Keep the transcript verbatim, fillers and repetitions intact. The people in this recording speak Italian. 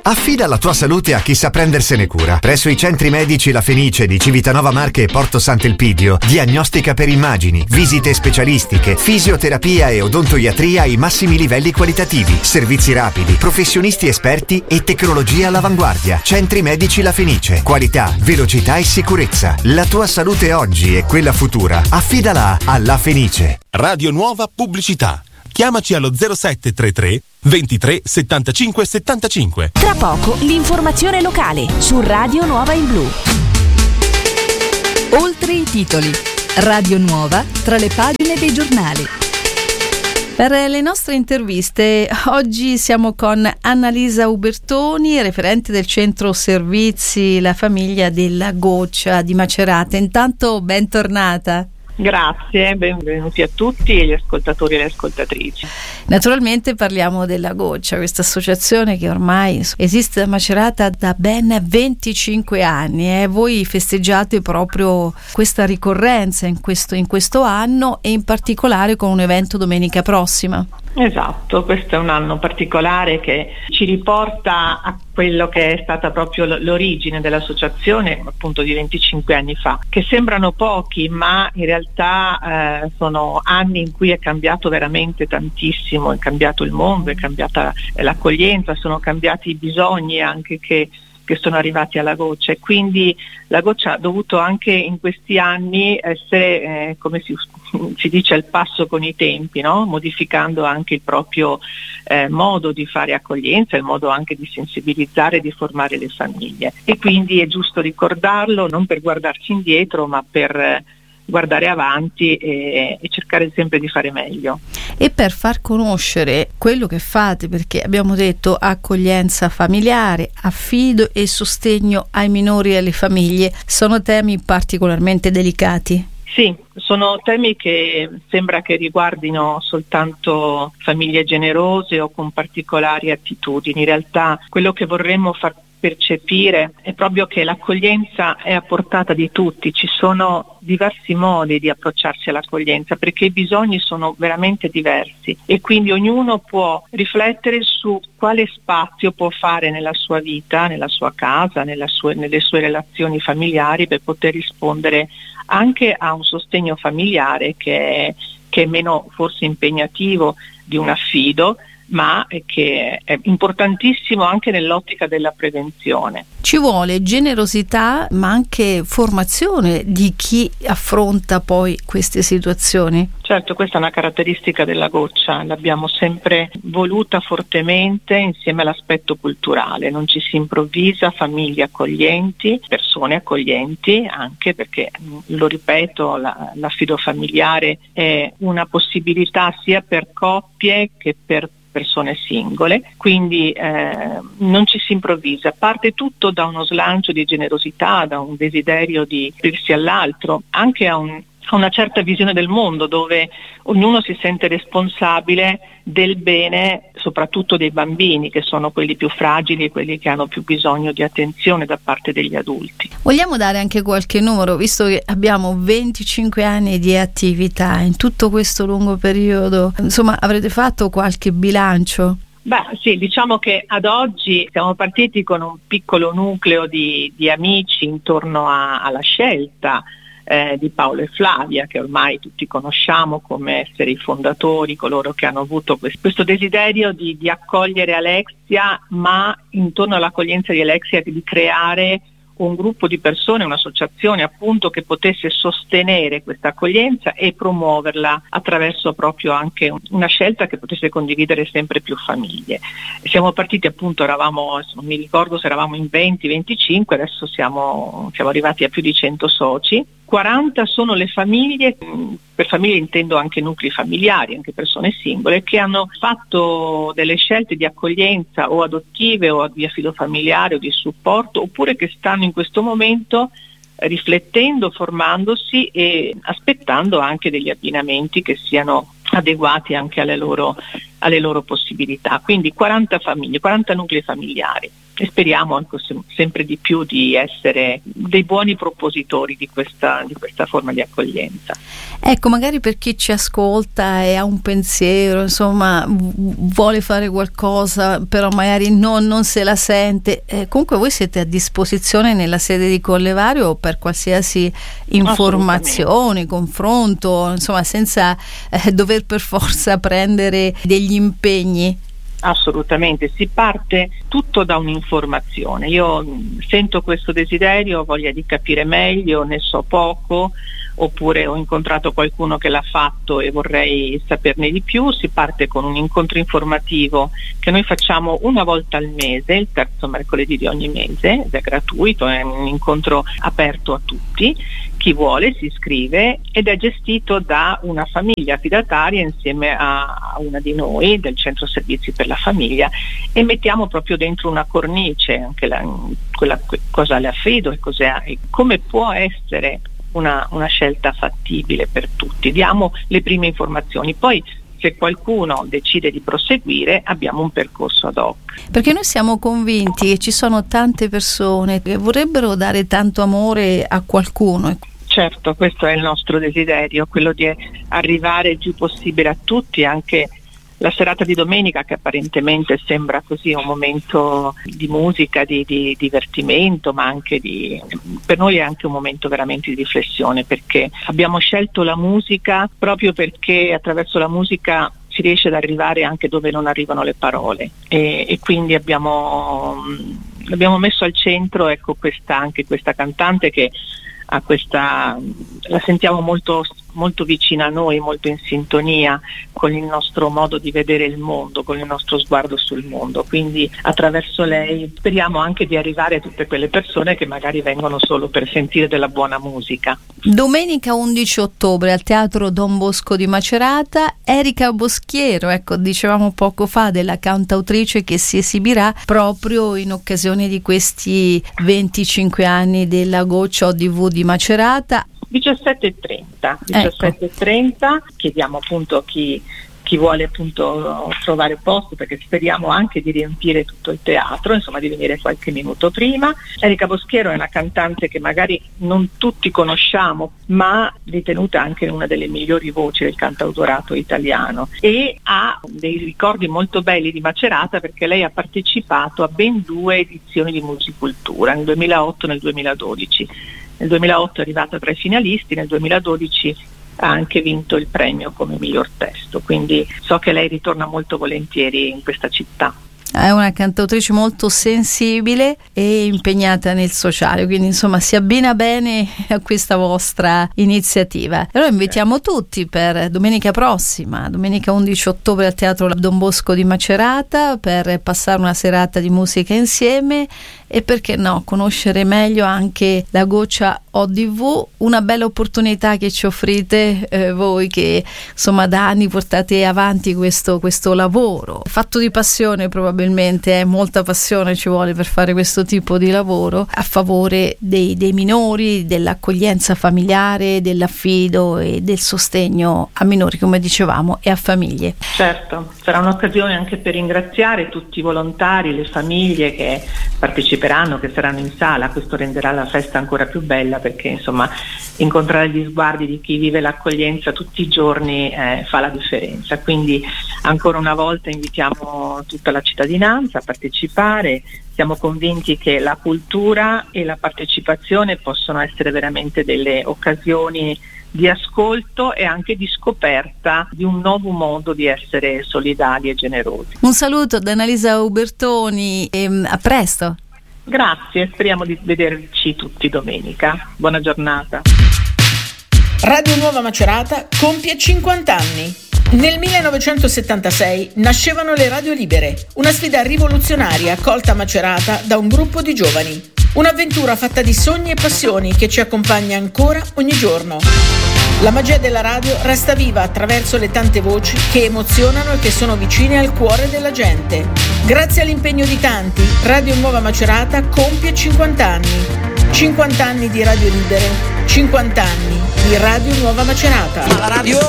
Affida la tua salute a chi sa prendersene cura. Presso i centri medici La Fenice di Civitanova Marche e Porto Sant'Elpidio, diagnostica per immagini, visite specialistiche, fisioterapia e odontoiatria ai massimi livelli qualitativi, servizi rapidi, professionisti esperti e tecnologia all'avanguardia. Centri medici La Fenice. Qualità, velocità e sicurezza. La tua salute oggi e quella futura. Affidala a La Fenice. Radio Nuova Pubblicità. Chiamaci allo zero sette tre tre ventitré settantacinque settantacinque. Tra poco l'informazione locale su Radio Nuova in Blu. Oltre i titoli. Radio Nuova tra le pagine dei giornali. Per le nostre interviste oggi siamo con Annalisa Ubertoni, referente del centro servizi La Famiglia della Goccia di Macerata. Intanto bentornata. Grazie, benvenuti a tutti gli ascoltatori e le ascoltatrici. Naturalmente parliamo della Goccia, questa associazione che ormai esiste a Macerata da ben venticinque anni e eh. voi festeggiate proprio questa ricorrenza in questo, in questo anno e in particolare con un evento domenica prossima. Esatto, questo è un anno particolare che ci riporta a quello che è stata proprio l'origine dell'associazione, appunto di venticinque anni fa, che sembrano pochi, ma in realtà eh, sono anni in cui è cambiato veramente tantissimo, è cambiato il mondo, è cambiata l'accoglienza, sono cambiati i bisogni anche che che sono arrivati alla Goccia, e quindi la Goccia ha dovuto anche in questi anni essere, eh, come si, si dice, al passo con i tempi, no? Modificando anche il proprio eh, modo di fare accoglienza, il modo anche di sensibilizzare e di formare le famiglie. E quindi è giusto ricordarlo, non per guardarci indietro, ma per eh, guardare avanti e, e cercare sempre di fare meglio. E per far conoscere quello che fate, perché abbiamo detto accoglienza familiare, affido e sostegno ai minori e alle famiglie, sono temi particolarmente delicati. Sì, sono temi che sembra che riguardino soltanto famiglie generose o con particolari attitudini. In realtà quello che vorremmo far percepire è proprio che l'accoglienza è a portata di tutti, ci sono diversi modi di approcciarsi all'accoglienza perché i bisogni sono veramente diversi e quindi ognuno può riflettere su quale spazio può fare nella sua vita, nella sua casa, nella sue, nelle sue relazioni familiari per poter rispondere anche a un sostegno familiare che è, che è meno forse impegnativo di un affido, ma che è importantissimo anche nell'ottica della prevenzione. Ci vuole generosità ma anche formazione di chi affronta poi queste situazioni. Certo, questa è una caratteristica della Goccia, l'abbiamo sempre voluta fortemente insieme all'aspetto culturale, non ci si improvvisa, famiglie accoglienti, persone accoglienti, anche perché, lo ripeto, la, l'affido familiare è una possibilità sia per coppie che per persone singole, quindi eh, non ci si improvvisa, parte tutto da uno slancio di generosità, da un desiderio di aprirsi all'altro, anche a, un, a una certa visione del mondo dove ognuno si sente responsabile del bene, soprattutto dei bambini che sono quelli più fragili e quelli che hanno più bisogno di attenzione da parte degli adulti. Vogliamo dare anche qualche numero, visto che abbiamo venticinque anni di attività in tutto questo lungo periodo, insomma avrete fatto qualche bilancio? Beh sì, diciamo che ad oggi siamo partiti con un piccolo nucleo di, di amici intorno a, alla scelta Eh, di Paolo e Flavia, che ormai tutti conosciamo come essere i fondatori, coloro che hanno avuto questo, questo desiderio di, di accogliere Alexia, ma intorno all'accoglienza di Alexia di creare un gruppo di persone, un'associazione appunto che potesse sostenere questa accoglienza e promuoverla attraverso proprio anche una scelta che potesse condividere sempre più famiglie. Siamo partiti appunto, eravamo, non mi ricordo se eravamo in venti venticinque, adesso siamo, siamo arrivati a più di cento soci. quaranta sono le famiglie, per famiglie intendo anche nuclei familiari, anche persone singole, che hanno fatto delle scelte di accoglienza o adottive o di affido familiare o di supporto, oppure che stanno in questo momento riflettendo, formandosi e aspettando anche degli abbinamenti che siano adeguati anche alle loro, alle loro possibilità. Quindi quaranta famiglie, quaranta nuclei familiari, e speriamo anche sempre di più di essere dei buoni propositori di questa, di questa forma di accoglienza. Ecco, magari per chi ci ascolta e ha un pensiero, insomma, vuole fare qualcosa, però magari non, non se la sente, eh, comunque voi siete a disposizione nella sede di Collevario per qualsiasi informazione, confronto, insomma, senza eh, dover per forza prendere degli impegni. Assolutamente, si parte tutto da un'informazione. Io sento questo desiderio, voglia di capire meglio, ne so poco, oppure ho incontrato qualcuno che l'ha fatto e vorrei saperne di più. Si parte con un incontro informativo che noi facciamo una volta al mese, il terzo mercoledì di ogni mese, ed è gratuito, è un incontro aperto a tutti. Chi vuole si iscrive ed è gestito da una famiglia affidataria insieme a una di noi del Centro Servizi per la Famiglia, e mettiamo proprio dentro una cornice anche la, quella, cosa le affido e cos'è, e come può essere una, una scelta fattibile per tutti. Diamo le prime informazioni, poi se qualcuno decide di proseguire abbiamo un percorso ad hoc. Perché noi siamo convinti che ci sono tante persone che vorrebbero dare tanto amore a qualcuno. Certo, questo è il nostro desiderio, quello di arrivare il più possibile a tutti. Anche la serata di domenica, che apparentemente sembra così un momento di musica, di, di divertimento, ma anche di, per noi è anche un momento veramente di riflessione, perché abbiamo scelto la musica proprio perché attraverso la musica si riesce ad arrivare anche dove non arrivano le parole, e, e quindi abbiamo, abbiamo messo al centro, ecco, questa, anche questa cantante che a questa, la sentiamo molto, molto vicina a noi, molto in sintonia con il nostro modo di vedere il mondo, con il nostro sguardo sul mondo. Quindi attraverso lei speriamo anche di arrivare a tutte quelle persone che magari vengono solo per sentire della buona musica. Domenica undici ottobre al Teatro Don Bosco di Macerata, Erika Boschiero, ecco, dicevamo poco fa della cantautrice che si esibirà proprio in occasione di questi venticinque anni della Goccia O D V di Macerata. diciassette e trenta diciassette e trenta Ecco. Chiediamo appunto a chi, chi vuole appunto trovare posto, perché speriamo anche di riempire tutto il teatro, insomma di venire qualche minuto prima. Erika Boschiero è una cantante che magari non tutti conosciamo, ma ritenuta anche una delle migliori voci del cantautorato italiano, e ha dei ricordi molto belli di Macerata perché lei ha partecipato a ben due edizioni di Musicultura, nel duemilaotto e nel duemiladodici. Nel duemilaotto è arrivata tra i finalisti, nel duemiladodici ha anche vinto il premio come miglior testo, quindi so che lei ritorna molto volentieri in questa città. È una cantautrice molto sensibile e impegnata nel sociale, quindi insomma si abbina bene a questa vostra iniziativa. Allora invitiamo tutti per domenica prossima, domenica undici ottobre al Teatro Don Bosco di Macerata, per passare una serata di musica insieme e, perché no, conoscere meglio anche la Goccia O D V, una bella opportunità che ci offrite eh, voi che insomma da anni portate avanti questo, questo lavoro fatto di passione. Probabilmente eh, molta passione ci vuole per fare questo tipo di lavoro a favore dei, dei minori, dell'accoglienza familiare, dell'affido e del sostegno a minori, come dicevamo, e a famiglie. Certo, sarà un'occasione anche per ringraziare tutti i volontari, le famiglie che parteciperanno, che saranno in sala. Questo renderà la festa ancora più bella, perché insomma incontrare gli sguardi di chi vive l'accoglienza tutti i giorni eh, fa la differenza. Quindi ancora una volta invitiamo tutta la cittadinanza a partecipare. Siamo convinti che la cultura e la partecipazione possono essere veramente delle occasioni di ascolto e anche di scoperta di un nuovo modo di essere solidali e generosi. Un saluto da Annalisa Ubertoni e a presto. Grazie, speriamo di vederci tutti domenica. Buona giornata. Radio Nuova Macerata compie cinquanta anni. Nel millenovecentosettantasei nascevano le Radio Libere, una sfida rivoluzionaria accolta a Macerata da un gruppo di giovani. Un'avventura fatta di sogni e passioni che ci accompagna ancora ogni giorno. La magia della radio resta viva attraverso le tante voci che emozionano e che sono vicine al cuore della gente. Grazie all'impegno di tanti, Radio Nuova Macerata compie cinquanta anni. cinquanta anni di Radio Libere, cinquanta anni di Radio Nuova Macerata.